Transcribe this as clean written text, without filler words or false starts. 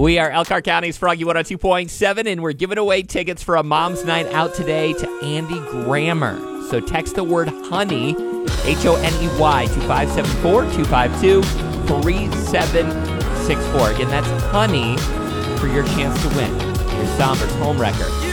We are Elkhart County's Froggy 102.7, and we're giving away tickets for a mom's night out today to Andy Grammer. So text the word honey, HONEY, to 574-252-3764. Again, that's honey for your chance to win your Somers home record.